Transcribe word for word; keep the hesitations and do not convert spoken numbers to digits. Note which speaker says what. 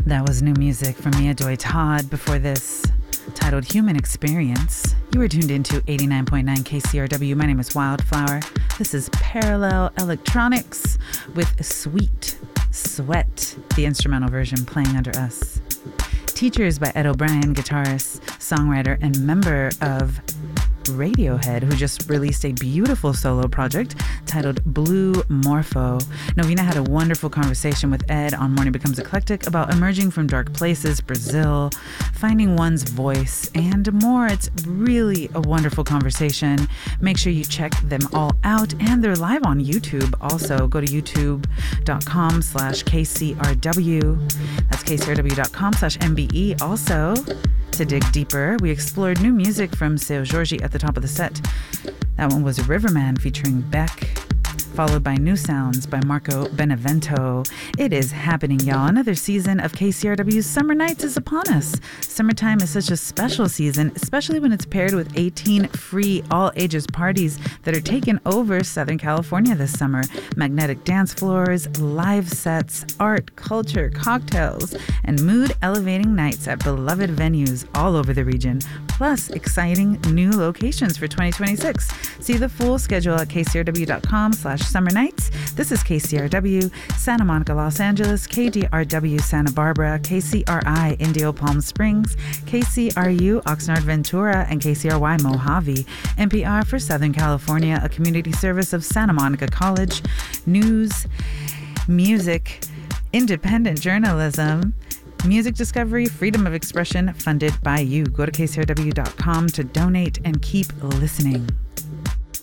Speaker 1: That was new music from Mia Joy Todd. Before this, titled Human Experience. You were tuned into eighty-nine point nine K C R W. My name is Wildflower. This is Parallel Electronics with Sweet Sweat, the instrumental version playing under us. Teachers by Ed O'Brien, guitarist, songwriter, and member of Radiohead, who just released a beautiful solo project titled Blue Morpho. Novena had a wonderful conversation with Ed on Morning Becomes Eclectic about emerging from dark places, Brazil, finding one's voice, and more. It's really a wonderful conversation. Make sure you check them all out, and they're live on YouTube. Also, go to youtube.com slash KCRW. That's KCRW.com slash MBE. Also, to dig deeper, we explored new music from Seu Jorge at the top of the set. That one was Riverman featuring Beck, followed by New Sounds by Marco Benevento. It is happening, y'all. Another season of K C R W's Summer Nights is upon us. Summertime is such a special season, especially when it's paired with eighteen free all-ages parties that are taking over Southern California this summer. Magnetic dance floors, live sets, art, culture, cocktails, and mood-elevating nights at beloved venues all over the region, plus exciting new locations for twenty twenty-six. See the full schedule at kcrw.com slash summer nights. This is K C R W, Santa Monica, Los Angeles, K D R W, Santa Barbara, K C R I, Indio, Palm Springs, K C R U, Oxnard, Ventura, and K C R Y, Mojave. N P R for Southern California, a community service of Santa Monica College. News, music, independent journalism, music discovery, freedom of expression, funded by you. Go to K C R W dot com to donate and keep listening.